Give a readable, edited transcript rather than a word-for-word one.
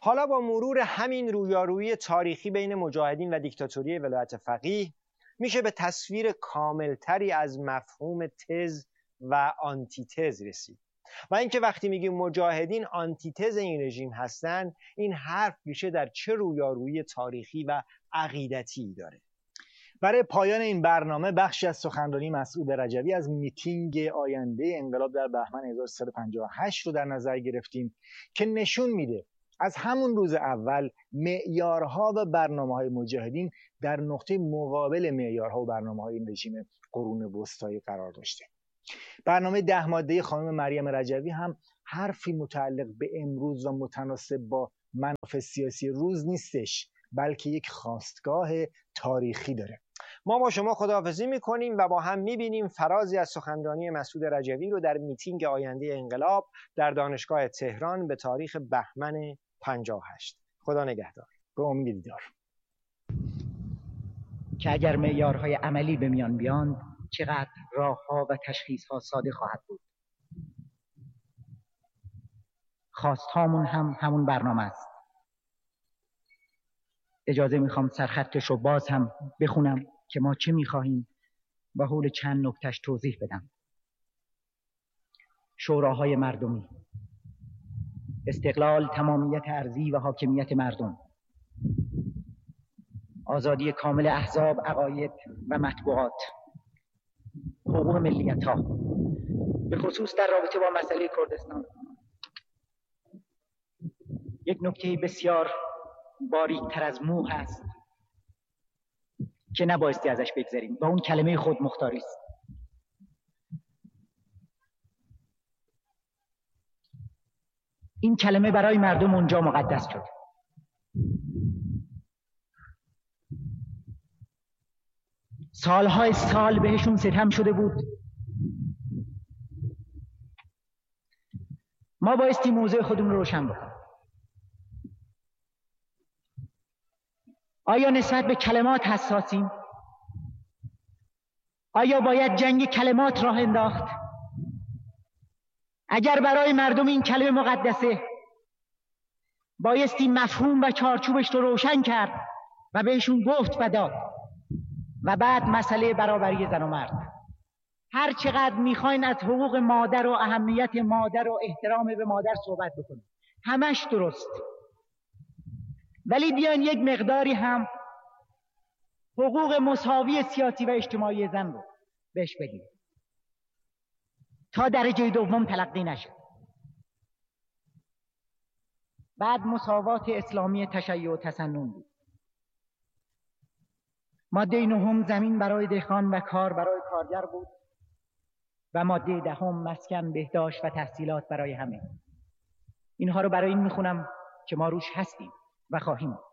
حالا با مرور همین رویارویی تاریخی بین مجاهدین و دیکتاتوری ولایت فقیه میشه به تصویر کاملتری از مفهوم تز و آنتیتز رسید. و اینکه وقتی میگیم مجاهدین آنتیتز این رژیم هستن، این حرف ریشه در چه رویارویی تاریخی و عقیدتی داره؟ برای پایان این برنامه بخشی از سخنرانی مسعود رجوی از میتینگ آینده انقلاب در بهمن 1358 رو در نظر گرفتیم که نشون میده از همون روز اول معیارها و برنامه‌های مجاهدین در نقطه مقابل معیارها و برنامه‌های این رژیم قرون وسطایی قرار داشته. برنامه 10 ماده خانم مریم رجوی هم حرفی متعلق به امروز و متناسب با منافع سیاسی روز نیستش، بلکه یک خواستگاه تاریخی داره. ما با شما خداحافظی میکنیم و با هم میبینیم فرازی از سخنرانی مسعود رجوی رو در میتینگ آینده انقلاب در دانشگاه تهران به تاریخ بهمن 58. خدا نگهدار. به امید دیدار. که اگر معیارهای عملی به میان بیاند چقدر راهها و تشخیصها ساده خواهد بود. خواستهامون هم همون برنامه است. اجازه میخوام سرخطش رو باز هم بخونم که ما چه میخواهیم و حول چند نکتهش توضیح بدم. شوراهای مردمی، استقلال، تمامیت ارضی و حاکمیت مردم، آزادی کامل احزاب، عقاید و مطبوعات، حقوق ملیت‌ها، به خصوص در رابطه با مسئله کردستان. یک نکته بسیار باریک‌تر از مو هست که نبایستی ازش بگذریم و اون کلمه خودمختاری است. این کلمه برای مردم اونجا مقدس شد. سالهای سال بهشون ستم شده بود. ما بایستی موضع خودمون رو روشن بکنیم. آیا نسبت به کلمات حساسیم؟ آیا باید جنگ کلمات راه انداخت؟ اگر برای مردم این کلمه مقدسه، بایستی مفهوم و چارچوبش رو روشن کرد و بهشون گفت و داد. و بعد مسئله برابری زن و مرد. هر چقدر میخواین از حقوق مادر و اهمیت مادر و احترام به مادر صحبت بکنید، همش درست، ولی بیان یک مقداری هم حقوق مساوی سیاسی و اجتماعی زن رو بهش بدیم تا درجه دوم تلقی نشه. بعد مساوات اسلامی تشیع و تسنن بود. ماده 9 زمین برای دهقان و کار برای کارگر بود و ماده 10 مسکن، بهداشت و تحصیلات برای همه. اینها رو برای این میخونم که ما روش هستیم و خواهیم.